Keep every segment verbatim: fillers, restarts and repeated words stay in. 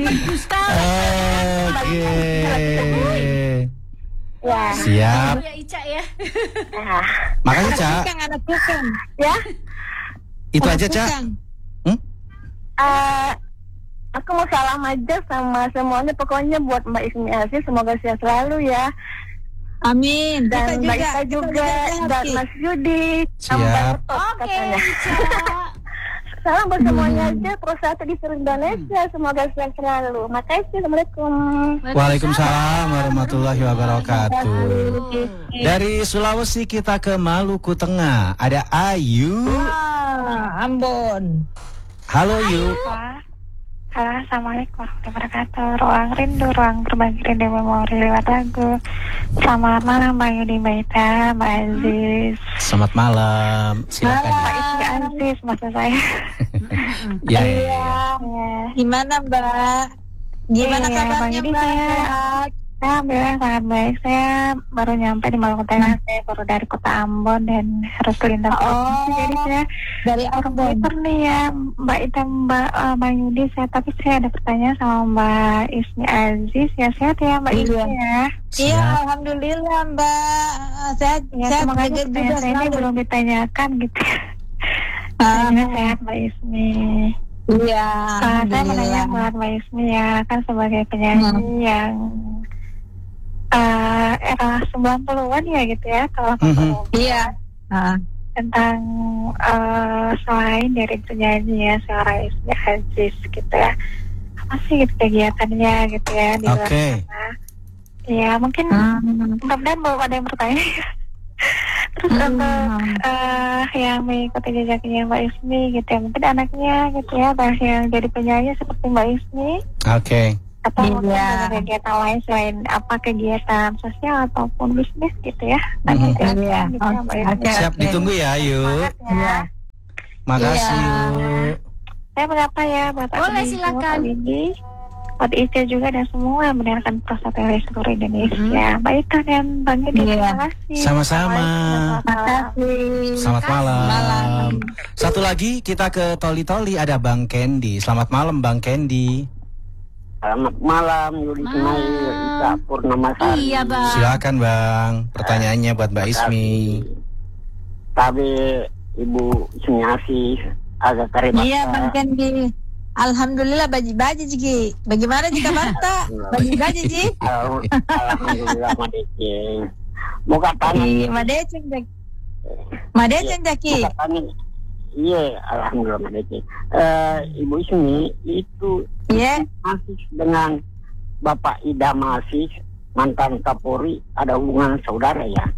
Ustaz. Oke. Ya. Siap. Ya Ica ya. Nah. Makasih, Ca. Tukang, anak tukang. Ya. Itu Anak aja, Ca. tukang. Hmm? Uh, aku mau salam aja sama semuanya, pokoknya buat Mbak Ismi Aziz, semoga sehat selalu ya. Amin. Dan Kita Mbak juga, Ita kita juga, sehat, dan Ki. Mas Yudi. Siap. Mbak Otot Oke, katanya. Ica. Salam buat semuanya aja, Pro satu di seluruh Indonesia, semoga sehat selalu. Makasih, Assalamualaikum. Waalaikumsalam warahmatullahi wabarakatuh. Dari Sulawesi kita ke Maluku Tengah. Ada Ayu. Ah, Ambon. Halo, Yu. Halo, Assalamualaikum warahmatullahi wabarakatuh. Ruang rindu, ruang berbagi rindu memori lewat lagu. Selamat malam Mbak Yudi, Mbak Ita, Mbak Aziz. Selamat malam. Silakan. Mbak Ismi Aziz, maksud saya. Ya, ya, ya. Gimana Mbak? Gimana Iya, Bang kabarnya Yudi, Mbak? saya- Alhamdulillah sangat baik. Saya baru nyampe di Maluku Tengah. Saya baru dari kota Ambon dan harus lintas Oh, provinsi. Jadi saya dari Ambon. Twitter nih ya Mbak Ita, Mbak uh, Bang Yudi. Saya tapi saya ada pertanyaan sama Mbak Ismi Aziz. Ya sehat ya Mbak Iya. Ismi ya. Iya, Siap. alhamdulillah Mbak. Sehat, Ya sehat semoga aja juga pertanyaan saya ini selalu. belum ditanyakan gitu. Ah, Semoga sehat Mbak Ismi. Iya, Uh, saya mau nanya alhamdulillah. buat Mbak Ismi ya, kan sebagai penyanyi yang uh, era sembilan puluhan ya gitu ya, kalau Mhm. Iya. Ah, tentang uh, selain dari penyanyi ya seorang Ismi Aziz gitu ya, apa sih gitu kegiatannya gitu ya di luar Oke. sana. Ya mungkin hmm. mudah-mudahan belum ada yang bertanya. Terus Hmm. untuk uh, yang mengikuti jejaknya Mbak Ismi gitu ya, mungkin anaknya gitu ya, bahas yang jadi penyanyi seperti Mbak Ismi, Oke. atau mungkin Iya. ada kegiatan lain selain apa kegiatan sosial ataupun bisnis gitu ya. Nanti Mhm. kita Iya. gitu ya, Mbak Ismi. Oke. Siap, ditunggu ya, Ayu. Semangat Iya. ya. Makasih, Iya. Yu. Saya menyapa ya buat Boleh, Adi, silakan. buat Windy, buat Ica juga dan semua yang mendengarkan Prostat dari seluruh Indonesia. Mbak Ita dan Bang Yudi, Iya. terima kasih. Sama-sama. Assalamualaikum. Selamat malam. Malam. Satu lagi kita ke Toli-Toli, ada Bang Kendi. Selamat malam Bang Kendi. Selamat malam, Yudi Malam. Ismail, Ita Purnamasari. Iya, Bang. Silakan Bang. Pertanyaannya buat Mbak Ismi. Tapi Ibu Ismi Aziz agak terima. Iya, Bang Kendi. Alhamdulillah baji-baji Ji. Bagaimana jika banta? Baji-baji Ji. Alhamdulillah Madeceng. Mau katanya, Iya, Madeceng Jaki. Madeceng Jaki. mau katanya, iya, Alhamdulillah Madeceng. Eh, Ibu Ismi itu Iya. Aziz dengan Bapak Idam Aziz, mantan Kapolri, ada hubungan saudara ya?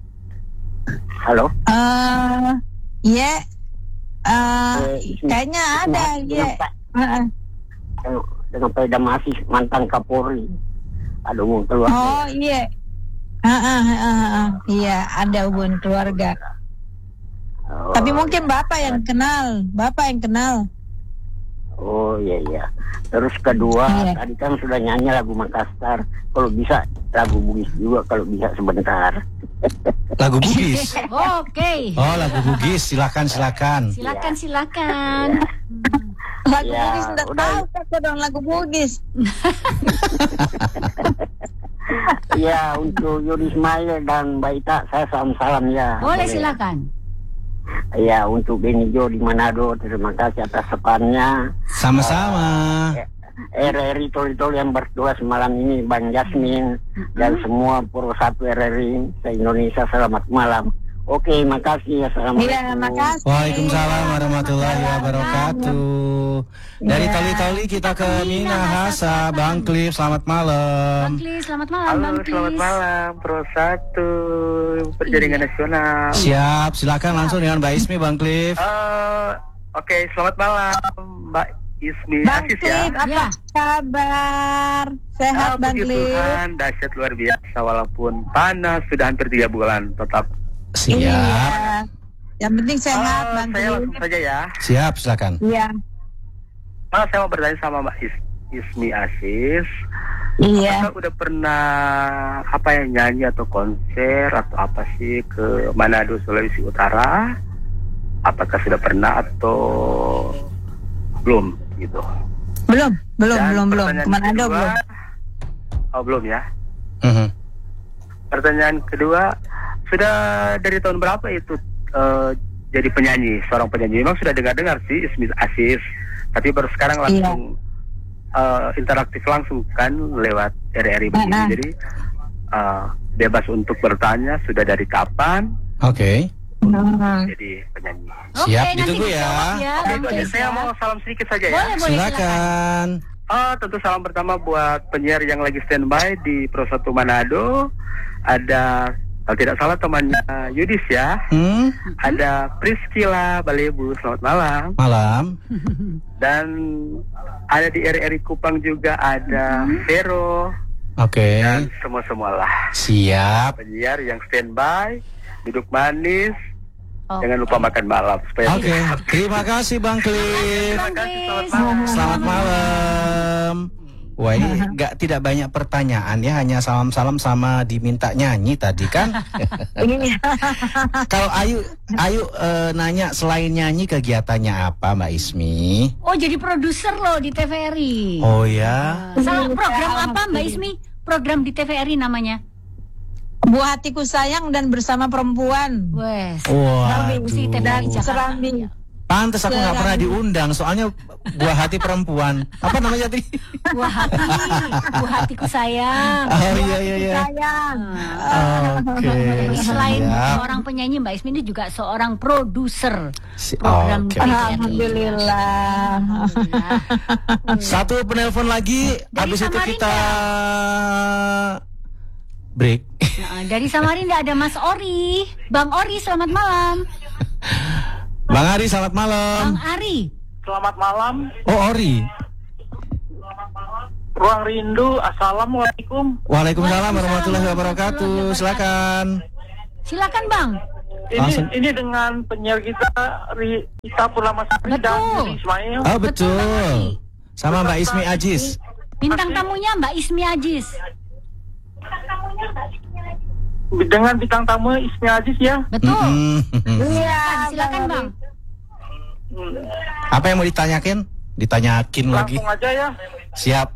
Halo? Eh, iya. Eh, Eh, Ismi- kayaknya ada, Ismi Aziz iya. dengan Pak- Heeh. dengan Pak Idam Aziz, mantan Kapolri, ada hubungan keluarga. Oh, iya. Heeh, heeh, heeh. Iya, ada hubungan keluarga. Oh, Tapi mungkin Bapak yang kenal, Bapak yang kenal. Oh iya iya. Terus kedua, Iya. tadi kan sudah nyanyi lagu Makassar. Kalau bisa lagu Bugis juga, kalau bisa sebentar. Lagu Bugis. Oke. Oh, lagu Bugis. Silakan, silakan. Silakan, silakan. Lagu Ya, Bugis enggak udah. tahu aku dong lagu Bugis. Iya, untuk Yudi Ismail dan Mbak Ita, saya salam-salam ya. Boleh, silakan. Iya, untuk Beni Jo di Manado, terima kasih atas sepannya. Sama-sama. R R I Toli-Toli yang berdua semalam ini, Bang Jasmin, dan semua Pro satu R R I se-Indonesia, selamat malam. Oke, makasih. Assalamualaikum. Iya, makasih. Waalaikumsalam warahmatullahi wabarakatuh. Dari Iya. Toli-Toli kita ke Minahasa, Bang Cliff, selamat Bang malam. Klis, selamat malam, Halo, Bang selamat Klis. malam, Pro satu Perjaringan Iya. Nasional. Siap, silakan langsung dengan Mbak Ismi, Bang Cliff. Eh, Oke, selamat malam, Mbak Ismi Bang Aziz ya. Cliff, apa Ya. kabar? Sehat Ah, Bang puji Cliff. Tuhan, dahsyat luar biasa walaupun panas sudah hampir tiga bulan, tetap. Siap. Iya. Yang penting sehat Eh, Bang saya Cliff. langsung saja ya. Siap, silakan. Iya. Mas, saya mau bertanya sama Mbak Is Ismi Aziz. Iya. Apakah udah pernah apa ya nyanyi atau konser atau apa sih ke Manado, Sulawesi Utara? Apakah sudah pernah atau belum gitu? Belum, belum, Dan belum, belum. pertanyaan Kemana ada kedua- belum? Oh belum ya. Mhm. Pertanyaan kedua, sudah dari tahun berapa itu eh, jadi penyanyi, seorang penyanyi? Memang sudah dengar-dengar sih Ismi Aziz, tapi baru sekarang langsung eh, interaktif langsung kan lewat R R I begini. Nah. Jadi eh, bebas untuk bertanya sudah dari kapan Oke. Nah. jadi penyanyi. Oke, Siap, nanti ditunggu ya. dijawab ya. Oke, Bang itu aja. Kees, Saya ya. mau salam sedikit saja ya. Boleh, boleh. Silakan. Oh, tentu salam pertama buat penyiar yang lagi standby di Pro satu Manado. Ada, kalau tidak salah temannya Yudis ya. Hmm, Ada Priscila Balebu, selamat malam. malam. Dan ada di R R I Kupang juga ada Vero Oke. dan semua-semualah Siap. penyiar yang standby, duduk manis, Oh. jangan lupa makan malam supaya Oke. Terima kasih Bang Klis. Terima kasih, selamat malam. Selamat malam. Wah, ini nggak tidak banyak pertanyaan ya, hanya salam-salam sama diminta nyanyi tadi kan. Iya. Kalau Ayu, Ayu eh, nanya selain nyanyi kegiatannya apa Mbak Ismi? Oh, jadi produser loh di T V R I. Oh ya. Salah program apa Mbak Ismi? Program di T V R I namanya. Buah hatiku sayang dan bersama perempuan. Wes. Waduh. Si T V R I Jakarta. Serambi. Pantes aku nggak pernah diundang, soalnya buah hati perempuan. Apa namanya tadi? Buah hati, buah hatiku sayang. Oh iya iya iya. Sayang. Oke. Jadi selain siap. seorang penyanyi, Mbak Ismi ini juga seorang produser Si- program oke. T V R I. Alhamdulillah. Satu penelpon lagi, Dari habis itu Samarinda. kita break. Nah, dari Samarinda ada Mas Ori. Bang Ori, selamat malam. Bang Ari, selamat malam. Bang Ari. Selamat malam, Oh Ori. Ruang Rindu. Assalamualaikum. Waalaikumsalam warahmatullahi wabarakatuh. Silakan. Silakan Bang. Ini Langsung. ini dengan penyiar kita Rita Purnamasari dan Betul. Yudi Ismail. Oh Bang betul. Ari. Sama Mbak Ismi Ajis. Bintang tamunya Mbak Ismi Ajis. Dengan bintang tamu Ismi Aziz ya. Betul. Mm-mm. Iya. Silakan Bang. Apa yang mau ditanyakin? Ditanyakin lagi. Langsung aja ya. Siap.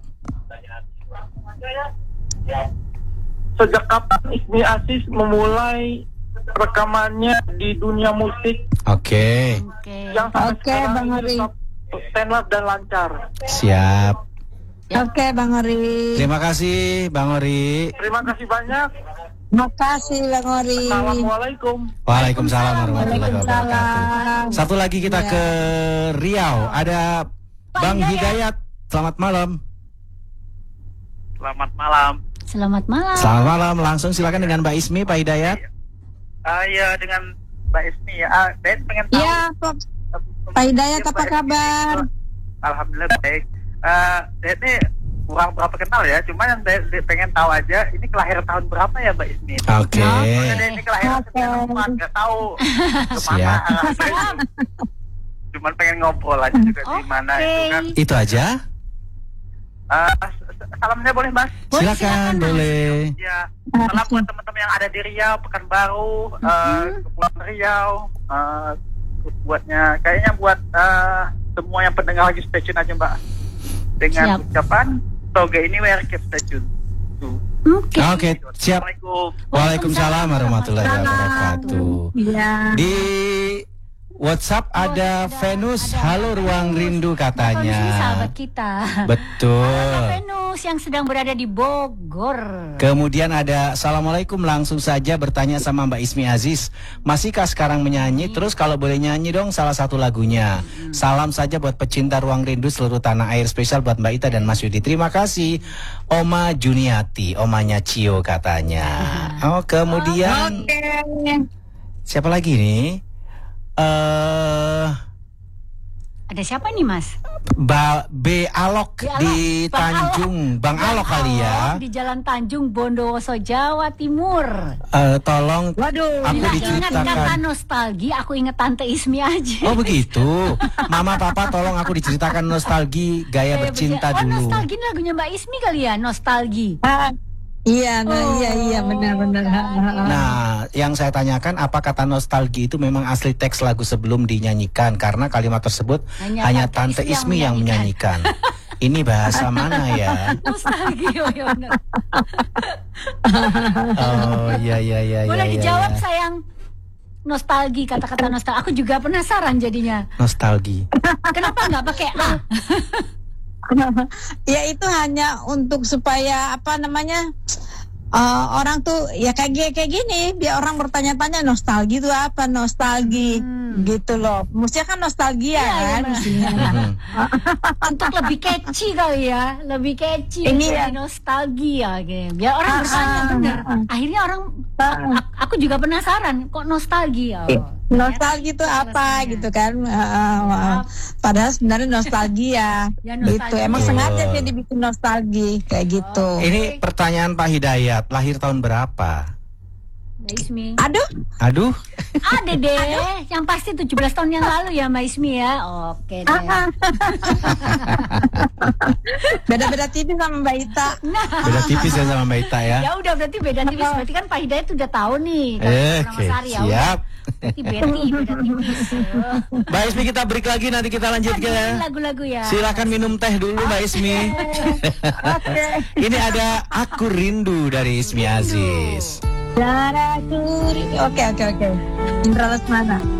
Sejak kapan Ismi Aziz memulai rekamannya di dunia musik Oke. Oke. yang sampai Oke, sekarang Bang ini Ari. tetap stand up dan lancar? Siap. Oke, Bang Ori. Terima kasih Bang Ori. Terima kasih banyak. Makasih Bang Ori. Assalamualaikum. Waalaikumsalam warahmatullahi wabarakatuh. Waalaikumsalam. Satu lagi kita Ya. ke Riau. Ada Pak Bang Hidayat. Hidayat. Selamat malam. Selamat malam. Selamat malam. Selamat malam. Langsung silakan dengan Mbak Ismi, Pak Hidayat. Ah ya dengan Mbak Ismi ya. Ah, saya pengen tahu. Iya, Pak. Pak Hidayat, apa kabar? Alhamdulillah baik. Uh, ini kurang berapa kenal ya, cuma yang saya saya pengen tahu aja ini kelahiran tahun berapa ya Mbak Ismi? Oke. Soalnya ini kelahiran Oke. sembilan puluh empat, nggak tahu kemana Siap. arahnya. Cuman pengen ngobrol aja juga di mana Oke. itu kan. Itu aja. Uh, salam saya boleh Mas? Boleh, Silakan, silakan, Mas. boleh. Ya, salam buat teman-teman yang ada di Riau, Pekanbaru, uh, Kepulauan Riau, uh, buatnya kayaknya buat uh, semua yang pendengar lagi stay tune aja Mbak. Dengan Siap. ucapan toga ini where keep stay tune. Tuh. Oke. Oke, siap. Assalamualaikum. Waalaikumsalam warahmatullahi wabarakatuh. Iya. Di WhatsApp ada Venus, halo Ruang Rindu Venus katanya. ini sahabat kita. Betul. Halo Venus yang sedang berada di Bogor. Kemudian ada Assalamualaikum, langsung saja bertanya sama Mbak Ismi Aziz, masihkah sekarang menyanyi? Terus kalau boleh nyanyi dong salah satu lagunya. Salam saja buat pecinta Ruang Rindu seluruh tanah air, spesial buat Mbak Ita dan Mas Yudi. Terima kasih. Oma Juniati, omanya Cio katanya. Oh, kemudian siapa lagi nih? Eh Ada siapa nih Mas? Ba B Alok B. Alok. di Bang Tanjung, Bang Alok kali ya. Di Jalan Tanjung Bondowoso, Jawa Timur. Eh, tolong Waduh. aku Bila ingat kata diceritakan. nostalgi, aku ingat Tante Ismi aja. Oh begitu. Mama papa tolong aku diceritakan nostalgi gaya Kayak bercinta bercinta. Oh, dulu. nostalgi ini lagunya Mbak Ismi kali ya, nostalgi. Ah, iya, nah, Oh, iya, iya, benar-benar. Nah, yang saya tanyakan apa kata nostalgi itu memang asli teks lagu sebelum dinyanyikan, karena kalimat tersebut Hanya hanya, Tante Tante Ismi Ismi yang yang menyanyikan. Ini bahasa mana ya? Nostalgia, ya benar. Oh iya iya iya. Boleh iya, dijawab iya. sayang. Nostalgi, kata-kata nostalgia. Aku juga penasaran jadinya. Nostalgi. Kenapa nggak pakai A? Ya itu hanya untuk supaya apa namanya uh, orang tuh ya kayak gi- kayak gini biar orang bertanya-tanya nostalgia itu apa nostalgia Hmm. gitu loh. Mestinya kan nostalgia Iya, iya, kan benar. mestinya. Mhm. Untuk lebih catchy kali ya, lebih catchy, Ini jadi ya. nostalgia gitu. Biar orang Ah, bertanya ah, bener. ah. Akhirnya orang, Ah. a- aku juga penasaran, kok nostalgia? Eh, Oh. Nostalgia itu apa Alasannya. gitu kan? Uh, uh, padahal sebenarnya nostalgia Ya, gitu. nostalgia. Emang Betul. sengaja dia dibikin nostalgia kayak gitu. Ini pertanyaan Pak Hidayat, lahir tahun berapa? Mbak Ismi. Aduh, Aduh, Ada deh, yang pasti tujuh belas tahun yang lalu ya Mbak Ismi ya. Oke deh. beda-beda tipis sama Mbak Ita. beda tipis ya sama Mbak Ita ya. Ya udah berarti beda tipis. Berarti kan Pak Hidayat udah tahu nih. kalau Eh, nama Oke, Sari, ya udah. siap. Berarti Betty beda tipis. Mbak Ismi kita break lagi, nanti kita lanjut Aduh, ke. lagu-lagu ya. Silakan minum teh dulu Mbak Ismi. Ini ada Aku Rindu dari Ismi Aziz. Darah suri. Oke oke oke. Indra Lesmana.